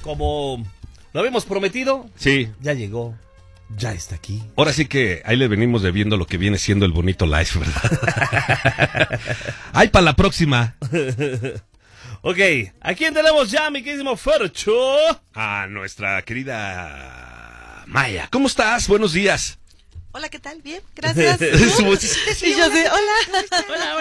como lo habíamos prometido, Sí. ya llegó, ya está aquí. Ahora sí que ahí le venimos debiendo lo que viene siendo el bonito live, ¿verdad? ¡Ay, para la próxima! Ok, ¿a quién tenemos ya, mi queridísimo Fercho? A nuestra querida Maya. ¿Cómo estás? Buenos días. Hola, ¿qué tal? Bien, gracias. Su vocecita, sí, Y yo sé, hola.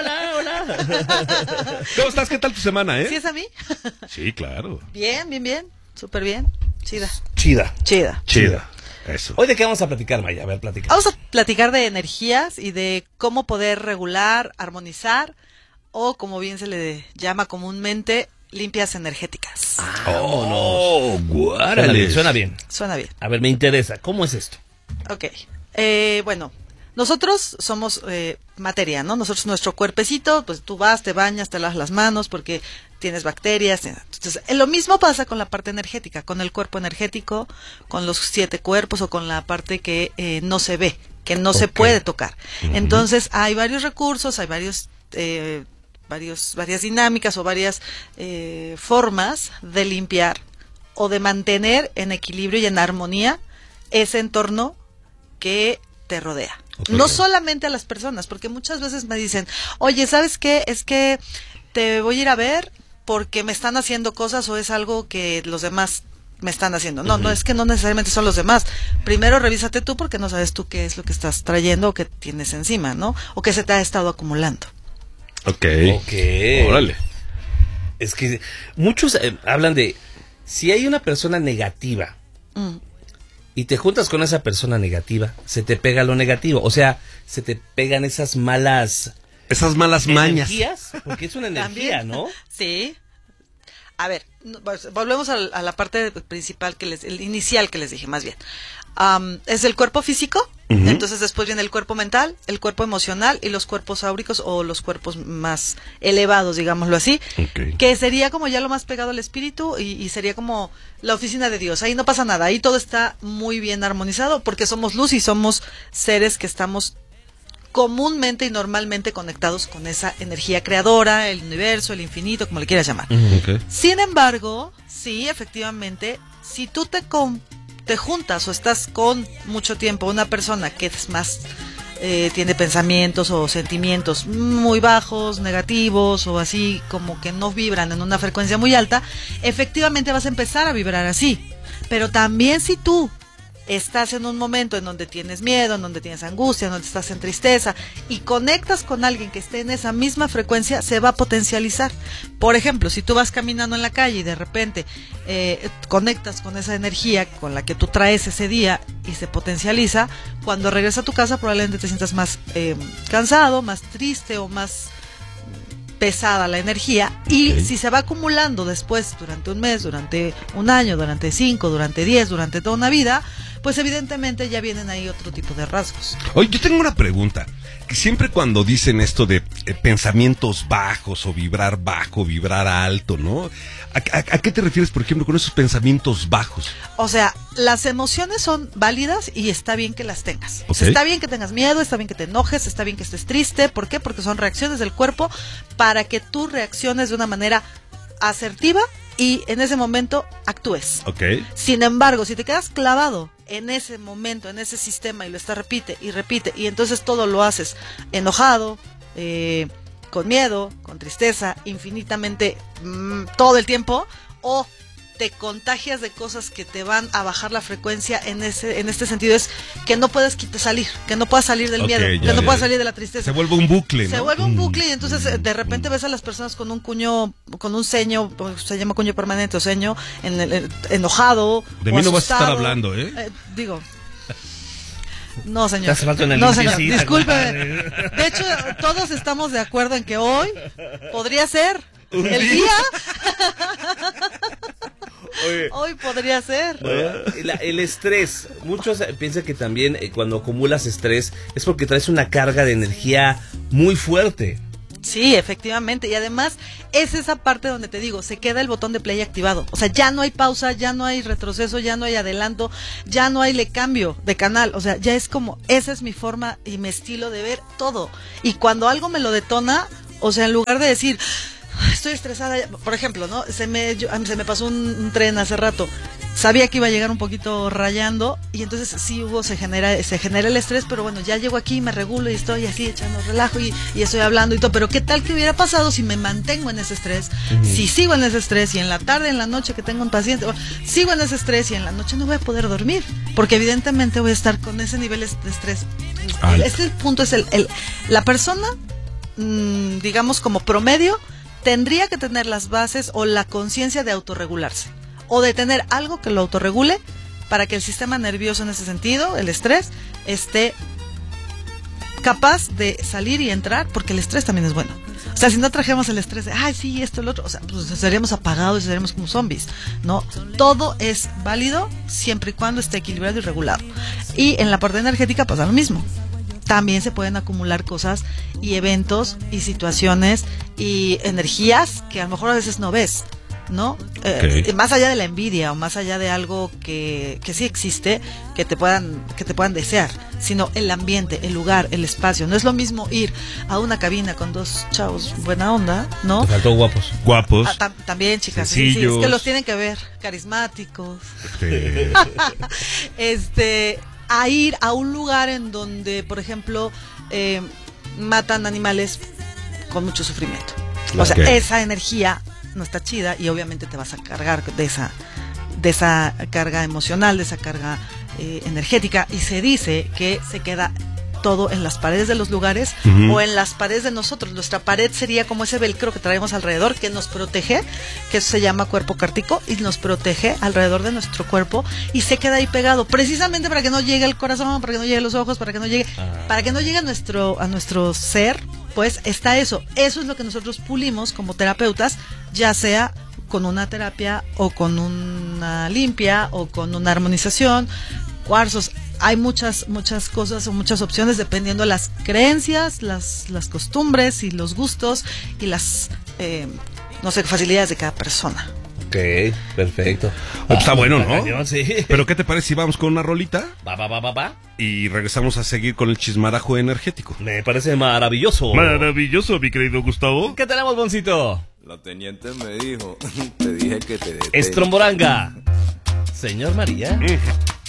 Hola. ¿Cómo estás? ¿Qué tal tu semana, ¿Sí es a mí? Sí, claro. Bien, súper bien. Chida. Chida. Eso. ¿Hoy de qué vamos a platicar, Maya? A ver, platica. Vamos a platicar de energías y de cómo poder regular, armonizar o, como bien se le llama comúnmente, limpias energéticas. ¡Oh, Suena bien, guárale! suena bien. Suena bien. A ver, me interesa, ¿cómo es esto? Ok. Bueno, nosotros somos materia, ¿no? Nosotros, nuestro cuerpecito, pues tú vas, te bañas, te lavas las manos porque tienes bacterias. Entonces, lo mismo pasa con la parte energética, con el cuerpo energético, con los 7 cuerpos o con la parte que no se ve, que no se puede tocar. Entonces, hay varios recursos, hay varias dinámicas o varias formas de limpiar o de mantener en equilibrio y en armonía ese entorno que te rodea. Okay. No solamente a las personas, porque muchas veces me dicen, oye, ¿sabes qué? Es que te voy a ir a ver porque me están haciendo cosas o es algo que los demás me están haciendo. No, no es que no necesariamente son los demás. Primero revísate tú porque no sabes tú qué es lo que estás trayendo o que tienes encima, ¿no? O que se te ha estado acumulando. Ok. Órale. Es que muchos hablan de si hay una persona negativa y te juntas con esa persona negativa, se te pega lo negativo. O sea, se te pegan esas malas mañas. energías, porque es una energía, ¿También? ¿no? Sí. A ver, volvemos a la parte principal, el inicial que les dije, más bien. Es el cuerpo físico, entonces después viene el cuerpo mental, el cuerpo emocional y los cuerpos áuricos o los cuerpos más elevados, digámoslo así, que sería como ya lo más pegado al espíritu y sería como la oficina de Dios. Ahí no pasa nada, ahí todo está muy bien armonizado porque somos luz y somos seres que estamos comúnmente y normalmente conectados con esa energía creadora, el universo, el infinito, como le quieras llamar. Sin embargo, sí, efectivamente, si tú te juntas o estás con mucho tiempo una persona que es más tiene pensamientos o sentimientos muy bajos, negativos o así como que no vibran en una frecuencia muy alta, efectivamente vas a empezar a vibrar así. Pero también si tú estás en un momento en donde tienes miedo, en donde tienes angustia, en donde estás en tristeza y conectas con alguien que esté en esa misma frecuencia, se va a potencializar. Por ejemplo, si tú vas caminando en la calle y de repente conectas con esa energía con la que tú traes ese día y se potencializa, cuando regresas a tu casa probablemente te sientas más cansado, más triste o más pesada la energía y si se va acumulando después durante un mes, durante un año, durante 5, durante 10, durante toda una vida, pues evidentemente ya vienen ahí otro tipo de rasgos. Oye, yo tengo una pregunta. Que siempre cuando dicen esto de pensamientos bajos o vibrar bajo, vibrar alto, ¿no? ¿A qué te refieres, por ejemplo, con esos pensamientos bajos? O sea, las emociones son válidas y está bien que las tengas. O sea, está bien que tengas miedo, está bien que te enojes, está bien que estés triste. ¿Por qué? Porque son reacciones del cuerpo para que tú reacciones de una manera asertiva y en ese momento actúes. Sin embargo, si te quedas clavado en ese momento, en ese sistema y lo estás repite y entonces todo lo haces enojado, con miedo, con tristeza, infinitamente todo el tiempo, o te contagias de cosas que te van a bajar la frecuencia en este sentido, es que no puedes salir, que no puedas salir del miedo, que no puedas salir de la tristeza. Se vuelve un bucle, ¿no? Se vuelve un bucle y entonces de repente ves a las personas con un cuño, con un ceño, se llama cuño permanente o ceño, enojado. De mí no vas a estar hablando, ¿eh? Digo... No, señor. Hace falta una no, señor. limpiecita, Discúlpeme. De hecho, todos estamos de acuerdo en que hoy podría ser el día. Hoy podría ser. El estrés. Muchos piensan que también cuando acumulas estrés es porque traes una carga de energía muy fuerte. Sí, efectivamente. Y además es esa parte donde te digo, se queda el botón de play activado. O sea, ya no hay pausa, ya no hay retroceso, ya no hay adelanto, ya no hay cambio de canal. O sea, ya es como, esa es mi forma y mi estilo de ver todo. Y cuando algo me lo detona, o sea, en lugar de decir, estoy estresada, por ejemplo, ¿no? A mí se me pasó un tren hace rato. Sabía que iba a llegar un poquito rayando y entonces sí se genera el estrés, pero bueno, ya llego aquí, me regulo y estoy así echando relajo y estoy hablando y todo, pero ¿qué tal que hubiera pasado si me mantengo en ese estrés? Si sigo en ese estrés y en la tarde, en la noche que tengo un paciente, sigo en ese estrés y en la noche no voy a poder dormir, porque evidentemente voy a estar con ese nivel de estrés. Este punto es la persona, digamos como promedio, tendría que tener las bases o la conciencia de autorregularse, o de tener algo que lo autorregule para que el sistema nervioso en ese sentido, el estrés, esté capaz de salir y entrar, porque el estrés también es bueno. O sea, si no trajéramos el estrés de, ay, sí, esto, el otro, o sea, pues estaríamos apagados y estaríamos como zombies, ¿no? Todo es válido siempre y cuando esté equilibrado y regulado. Y en la parte energética pasa lo mismo. También se pueden acumular cosas y eventos y situaciones y energías que a lo mejor a veces no ves, ¿no? Más allá de la envidia o más allá de algo que sí existe, que te puedan desear, sino el ambiente, el lugar, el espacio. No es lo mismo ir a una cabina con dos chavos buena onda, ¿no? Te faltó guapos. Guapos. También, chicas, sí, es que los tienen que ver, carismáticos. A ir a un lugar en donde, por ejemplo, matan animales con mucho sufrimiento. O sea, esa energía no está chida y obviamente te vas a cargar de esa carga emocional, de esa carga energética, y se dice que se queda todo en las paredes de los lugares o en las paredes de nosotros. Nuestra pared sería como ese velcro que traemos alrededor, que nos protege, que eso se llama cuerpo cártico, y nos protege alrededor de nuestro cuerpo y se queda ahí pegado, precisamente para que no llegue el corazón, para que no llegue los ojos, para que no llegue a nuestro ser. Pues está eso es lo que nosotros pulimos como terapeutas, ya sea con una terapia o con una limpia o con una armonización, cuarzos. Hay muchas cosas o muchas opciones dependiendo de las creencias, las costumbres y los gustos y las facilidades de cada persona. Ok, perfecto. Está bueno, ¿no? Cañón, sí. Pero ¿qué te parece si vamos con una rolita? Va. Y regresamos a seguir con el chismarajo energético. Me parece maravilloso. Maravilloso, mi querido Gustavo. ¿Qué tenemos, Boncito? La teniente me dijo, te dije que te detenga. Estromboranga. Señor María.